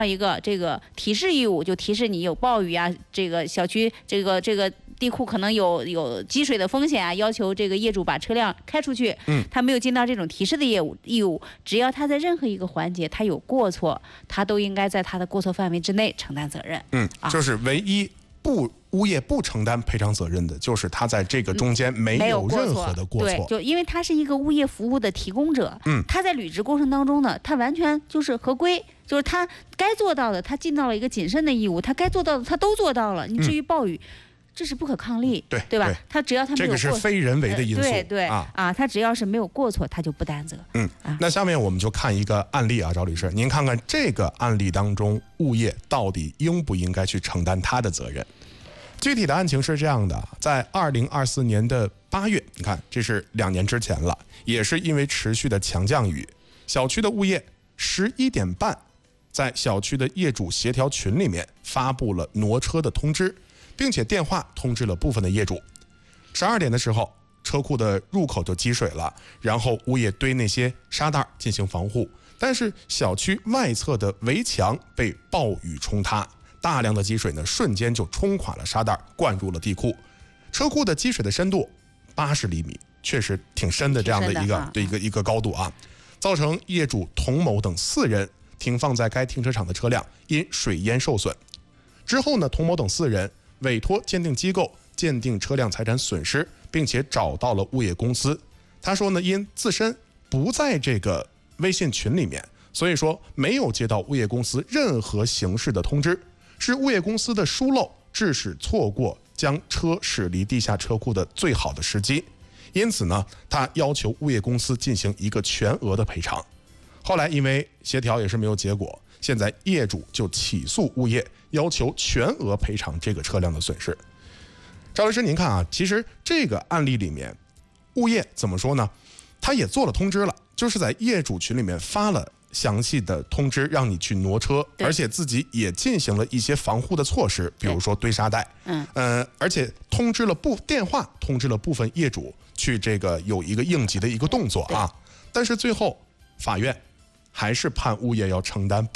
一个这个提示义务，就提示你有暴雨啊，这个小区这个地库可能有积水的风险啊，要求这个业主把车辆开出去。他没有尽到这种提示的义务，只要他在任何一个环节他有过错，他都应该在他的过错范围之内承担责任。 就是唯一物业不承担赔偿责任的，就是他在这个中间没有任何的过错。 对，就因为他是一个物业服务的提供者，他在履职过程当中呢，他完全就是合规，就是他该做到的，他尽到了一个谨慎的义务，他该做到的他都做到了。你至于暴雨，这是不可抗力，对吧？他只要他没有过错， 这个是非人为的因素， 他只要是没有过错，他就不担责。 那下面我们就看一个案例啊，赵律师，您看看这个案例当中，物业到底应不应该去承担他的责任？具体的案情是这样的，在2024年的8月，你看这是2年之前了，也是因为持续的强降雨，小区的物业11点半在小区的业主协调群里面发布了挪车的通知，并且电话通知了部分的业主。12点的时候，车库的入口就积水了，然后物业堆那些沙袋进行防护，但是小区外侧的围墙被暴雨冲塌，大量的积水呢，瞬间就冲垮了沙袋，灌入了地库。车库的积水的深度80厘米，确实挺深的这样的一个高度啊，造成业主童某等4人停放在该停车场的车辆因水淹受损。之后呢，童某等4人委托鉴定机构鉴定车辆财产损失，并且找到了物业公司。他说呢，因自身不在这个微信群里面，所以说没有接到物业公司任何形式的通知。是物业公司的疏漏，致使错过将车驶离地下车库的最好的时机。因此呢，他要求物业公司进行一个全额的赔偿。后来因为协调也是没有结果，现在业主就起诉物业，要求全额赔偿这个车辆的损失。赵律师，您看啊，其实这个案例里面，物业怎么说呢？他也做了通知了，就是在业主群里面发了详细的通知，让你去挪车，而且自己也进行了一些防护的措施，比如说堆沙袋，而且电话通知了部分业主去这个有一个应急的一个动作啊。但是最后法院还是判物业要承担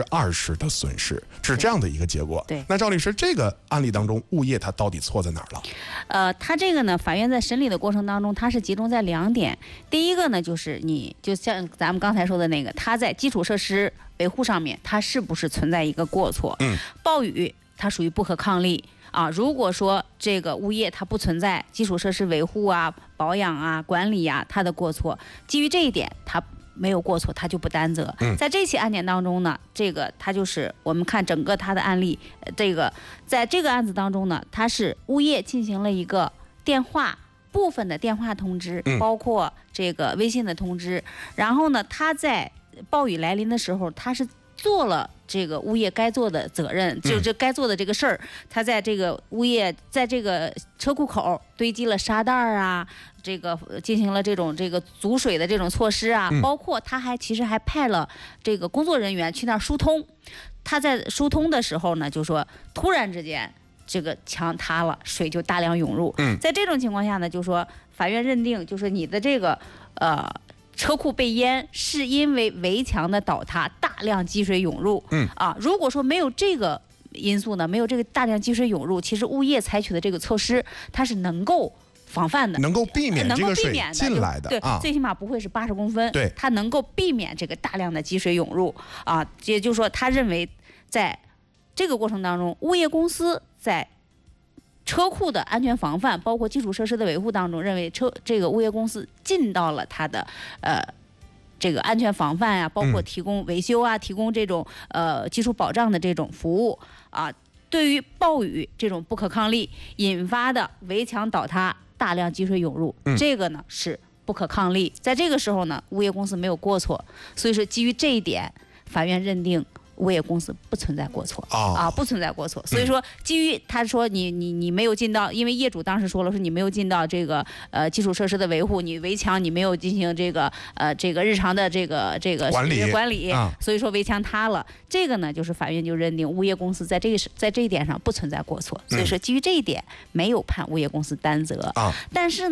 20%的损失，是这样的一个结果。 对， 那赵律师，这个案例当中，物业他到底错在哪儿了？ 他这个呢，法院在审理的过程当中，它是集中在2点。第一个呢，就是就像咱们刚才说的那个，它在基础设施维护上面，它是不是存在一个过错？暴雨它属于不可抗力啊。如果说这个物业它不存在基础设施维护啊、保养啊、管理啊它的过错，基于这一点，它没有过错，他就不担责。在这起案件当中呢，这个他就是我们看整个他的案例，在这个案子当中呢，他是物业进行了一个部分的电话通知，包括这个微信的通知。然后呢，他在暴雨来临的时候，他是做了这个物业该做的责任，就这该做的这个事儿。他在这个物业在这个车库口堆积了沙袋啊，这个进行了这个阻水的这种措施啊，包括他其实还派了这个工作人员去那儿疏通。他在疏通的时候呢，就说突然之间这个墙塌了，水就大量涌入。在这种情况下呢，就说法院认定，就是你的这个车库被淹是因为围墙的倒塌，大量积水涌入。如果说没有这个因素呢，没有这个大量积水涌入，其实物业采取的这个措施，它是能够防范的， 能够避免这个水进来的， 对，最起码不会是80公分， 对， 它能够避免这个大量的积水涌入啊。也就是说，他认为在这个过程当中，物业公司在车库的安全防范，包括基础设施的维护当中，认为这个物业公司尽到了它的这个安全防范啊，包括提供维修啊，提供这种技术保障的这种服务啊。对于暴雨这种不可抗力引发的围墙倒塌、大量积水涌入，这个呢是不可抗力。在这个时候呢，物业公司没有过错，所以说基于这一点，法院认定物业公司不存在过错不存在过错。所以说，基于他说你没有尽到，因为业主当时说了，说你没有尽到这个基础设施的维护，你围墙你没有进行这个日常的这个管理，所以说围墙塌了。这个呢，就是法院就认定物业公司在这一点上不存在过错，所以说基于这一点没有判物业公司担责。但是呢，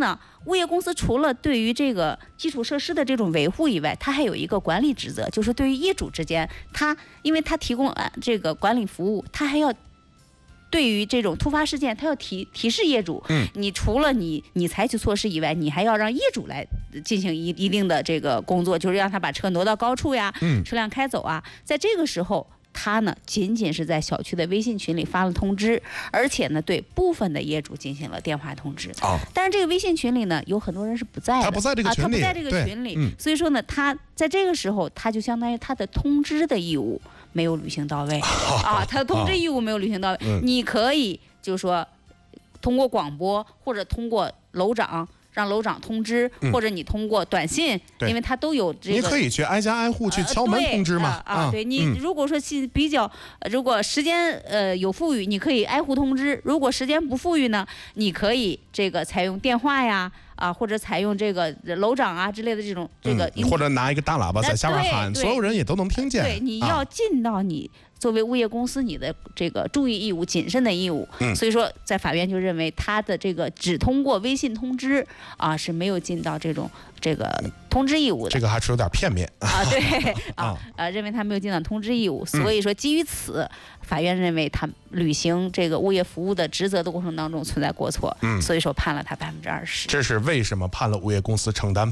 物业公司除了对于这个基础设施的这种维护以外，它还有一个管理职责，就是对于业主之间，因为它提供这个管理服务，它还要对于这种突发事件，它要提示业主，你除了你采取措施以外，你还要让业主来进行一定的这个工作，就是让他把车挪到高处呀，车辆开走啊，在这个时候。他呢，仅仅是在小区的微信群里发了通知，而且呢，对部分的业主进行了电话通知。但是这个微信群里呢，有很多人是不在的， 他不在这个群里， 他不在这个群里，所以说呢，他在这个时候，他就相当于他的通知的义务没有履行到位他的通知义务没有履行到位。你可以就是说，通过广播或者通过楼长。让楼长通知，或者你通过短信，因为它都有这个。 你可以去挨家挨户去敲门通知嘛。 对你如果说比较，如果时间有富裕，你可以挨户通知；如果时间不富裕呢，你可以这个采用电话呀。或者采用这个楼长啊之类的这种或者拿一个大喇叭在下面喊，所有人也都能听见。 对，你要尽到你作为物业公司你的这个注意义务、谨慎的义务。所以说，在法院就认为他的这个只通过微信通知是没有尽到这个通知义务的。 这个还是有点片面对认为他没有尽到通知义务，所以说基于此，法院认为他履行这个物业服务的职责的过程当中存在过错，所以说判了他20%。 这是为什么判了物业公司承担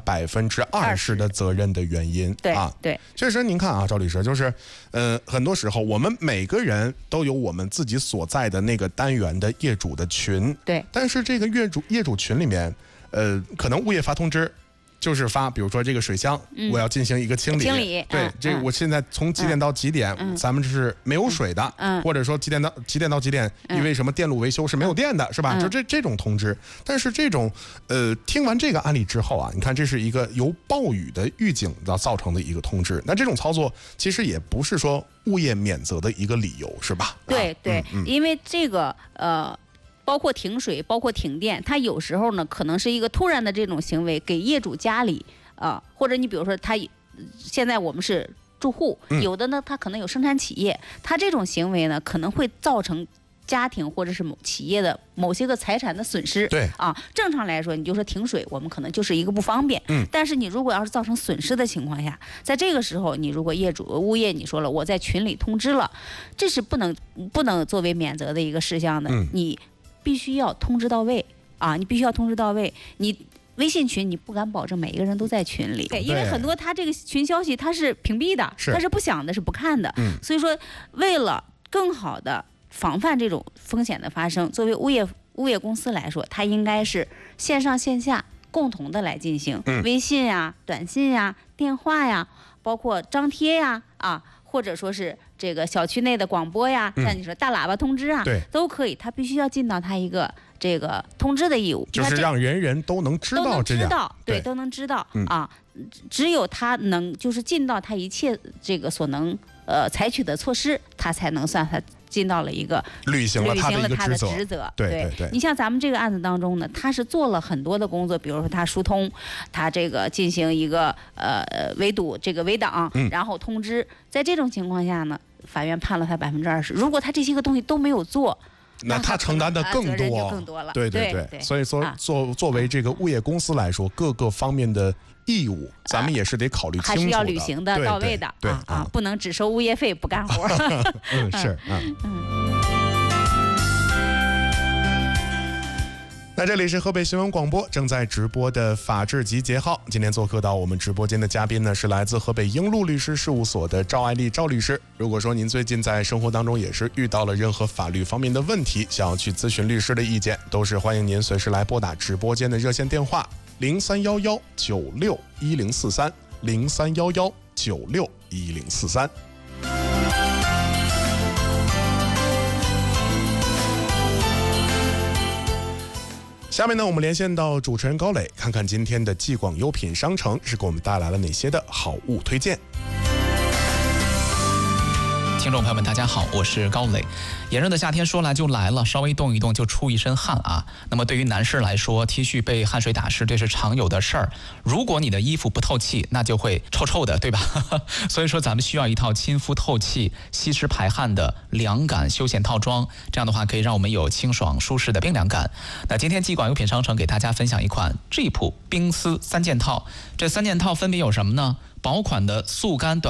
20%的责任的原因。 对， 确实您看啊，赵律师，就是很多时候我们每个人都有我们自己所在的那个单元的业主的群， 对， 但是这个业主群里面，可能物业发通知。就是发，比如说这个水箱，我要进行一个清理。对，这我现在从几点到几点，咱们是没有水的，或者说几点到几点，因为什么电路维修是没有电的，是吧？就这种通知。但是这种听完这个案例之后啊，你看这是一个由暴雨的预警造成的一个通知，那这种操作其实也不是说物业免责的一个理由，是吧？ 对，因为这个包括停水，包括停电，它有时候呢可能是一个突然的这种行为，给业主家里或者你比如说他现在我们是住户，有的呢他可能有生产企业，他这种行为呢可能会造成家庭或者是企业的某些个财产的损失。 对正常来说你就说停水，我们可能就是一个不方便，但是你如果要是造成损失的情况下，在这个时候你如果物业你说了我在群里通知了，这是不能作为免责的一个事项的，你必须要通知到位你必须要通知到位。你微信群你不敢保证每一个人都在群里，因为很多他这个群消息他是屏蔽的，他是不想的，是不看的。所以说为了更好的防范这种风险的发生，作为物业公司来说，它应该是线上线下共同的来进行，微信呀、短信呀、电话呀，包括张贴呀或者说是这个小区内的广播呀，像你说大喇叭通知都可以，他必须要尽到他一个这个通知的义务， 就是让人都能知道这样， 对，都能知道只有他能就是尽到他一切这个所能采取的措施，他才能算他尽到了一个履行了他的职责。 对， 你像咱们这个案子当中呢，他是做了很多的工作，比如说他疏通，他这个进行一个围堵这个围挡，然后通知，在这种情况下呢，法院判了他20%。如果他这些个东西都没有做， 那他承担的更多了。 对，所以说作为这个物业公司来说，各个方面的义务咱们也是得考虑清楚的， 还是要履行的到位的。 对不能只收物业费不干活。 是那这里是河北新闻广播正在直播的法治集结号，今天做客到我们直播间的嘉宾呢是来自河北英路律师事务所的赵爱丽赵律师。如果说您最近在生活当中也是遇到了任何法律方面的问题，想要去咨询律师的意见，都是欢迎您随时来拨打直播间的热线电话03119610430311961043。下面呢，我们连线到主持人高磊，看看今天的继广优品商城是给我们带来了哪些的好物推荐。 听众朋友们，大家好，我是高磊。炎热的夏天说来就来了，稍微动一动就出一身汗啊。那么对于男士来说 ，T 恤被汗水打湿，这是常有的事儿。如果你的衣服不透气，那就会臭臭的，对吧？所以说咱们需要一套亲肤透气、吸湿排汗的凉感休闲套装，这样的话可以让我们有清爽舒适的冰凉感。那今天季广优品商城给大家分享一款 Jeep 冰丝3件套，这3件套分别有什么呢？薄款的速干短